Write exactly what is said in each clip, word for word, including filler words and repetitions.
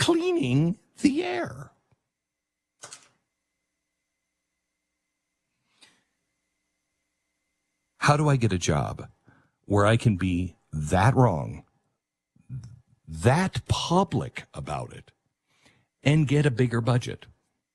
cleaning the air. How do I get a job where I can be that wrong, that public about it, and get a bigger budget?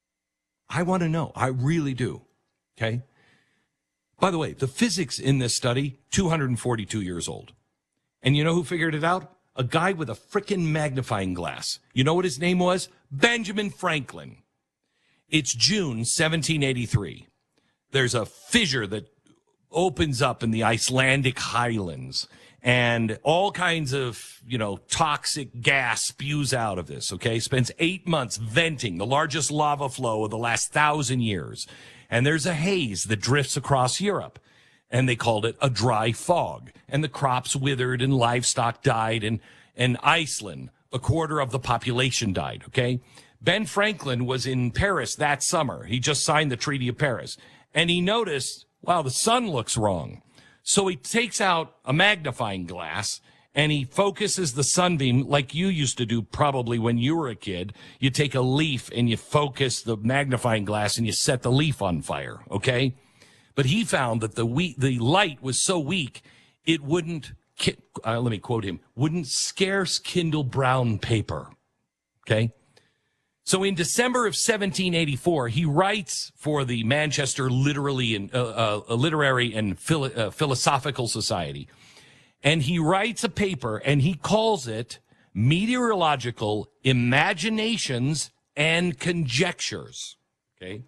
I want to know. I really do. Okay? By the way, the physics in this study, two hundred forty-two years old. And you know who figured it out? A guy with a frickin' magnifying glass. You know what his name was? Benjamin Franklin. It's June seventeen eighty-three. There's a fissure that opens up in the Icelandic highlands, and all kinds of, you know, toxic gas spews out of this, okay? Spends eight months venting the largest lava flow of the last thousand years. And there's a haze that drifts across Europe, and they called it a dry fog. And the crops withered and livestock died, and, and Iceland, a quarter of the population died, okay? Ben Franklin was in Paris that summer. He just signed the Treaty of Paris. And he noticed, wow, the sun looks wrong. So he takes out a magnifying glass and he focuses the sunbeam like you used to do probably when you were a kid. You take a leaf and you focus the magnifying glass and you set the leaf on fire, okay? But he found that the we- the light was so weak, it wouldn't, ki- uh, let me quote him, wouldn't scarce kindle brown paper, okay? So in December of seventeen eighty-four, he writes for the Manchester Literary and, uh, uh, Literary and Philo- uh, Philosophical Society. And he writes a paper, and he calls it Meteorological Imaginations and Conjectures. Okay?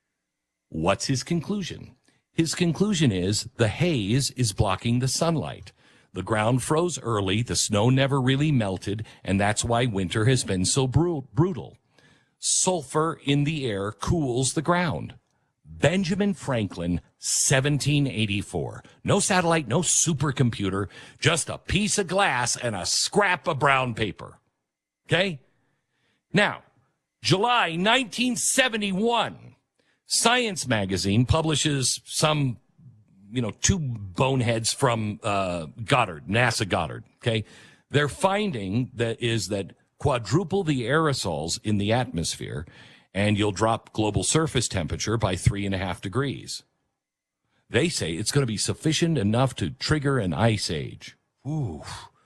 What's his conclusion? His conclusion is the haze is blocking the sunlight. The ground froze early, the snow never really melted, and that's why winter has been so bru- brutal. Sulfur in the air cools the ground. Benjamin Franklin, seventeen eighty-four. No satellite, no supercomputer, just a piece of glass and a scrap of brown paper. Okay? Now, July nineteen seventy-one, Science magazine publishes some, you know, two boneheads from uh, Goddard, NASA Goddard. Okay? Their finding that is that quadruple the aerosols in the atmosphere, and you'll drop global surface temperature by three and a half degrees. They say it's going to be sufficient enough to trigger an ice age. Ooh.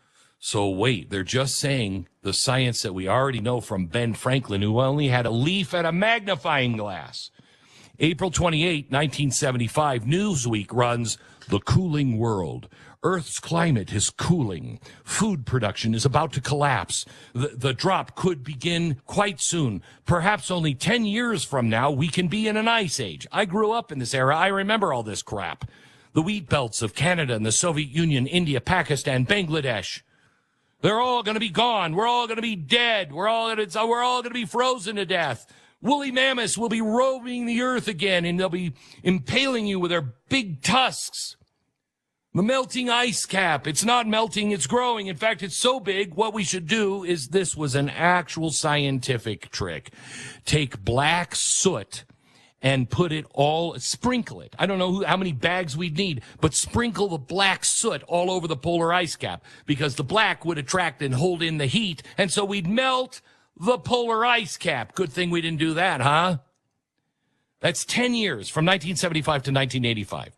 So wait, they're just saying the science that we already know from Ben Franklin, who only had a leaf and a magnifying glass. April twenty-eighth, nineteen seventy-five, Newsweek runs The Cooling World. Earth's climate is cooling. Food production is about to collapse. The, the drop could begin quite soon. Perhaps only ten years from now, we can be in an ice age. I grew up in this era. I remember all this crap. The wheat belts of Canada and the Soviet Union, India, Pakistan, Bangladesh. They're all going to be gone. We're all going to be dead. We're all going to, we're all going to be frozen to death. Woolly mammoths will be roaming the earth again, and they'll be impaling you with their big tusks. The melting ice cap, it's not melting, it's growing. In fact, it's so big, what we should do is, this was an actual scientific trick. Take black soot and put it all, sprinkle it. I don't know who, how many bags we'd need, but sprinkle the black soot all over the polar ice cap, because the black would attract and hold in the heat, and so we'd melt the polar ice cap. Good thing we didn't do that, huh? That's ten years, from nineteen seventy-five to nineteen eighty-five.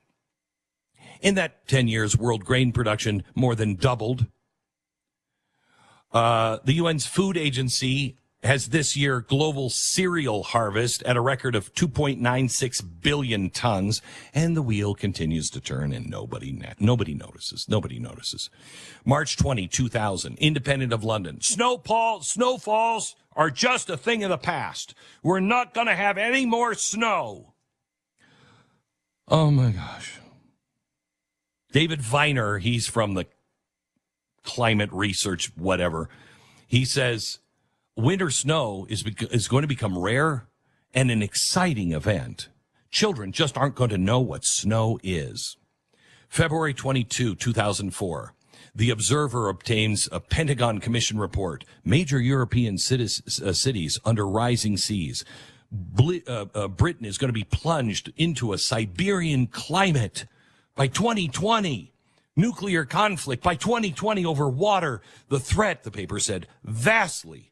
In that ten years, world grain production more than doubled. Uh, the U N's food agency has this year global cereal harvest at a record of two point nine six billion tons, and the wheel continues to turn, and nobody nobody notices. Nobody notices. March twentieth, two thousand, Independent of London. Snowfall, snowfalls are just a thing of the past. We're not going to have any more snow. Oh, my gosh. David Viner, he's from the climate research, whatever. He says winter snow is is going to become rare and an exciting event. Children just aren't going to know what snow is. February twenty-second, two thousand four. The Observer obtains a Pentagon Commission report. Major European cities, uh, cities under rising seas. Bl- uh, uh, Britain is going to be plunged into a Siberian climate by twenty twenty. Nuclear conflict by twenty twenty over water. The threat, the paper said, vastly